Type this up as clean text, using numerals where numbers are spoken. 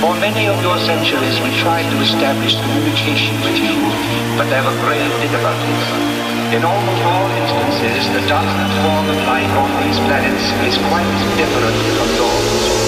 For many of your centuries, we tried to establish communication with you, but there were grave difficulties. In almost all instances, the dominant form of life on these planets is quite different from yours.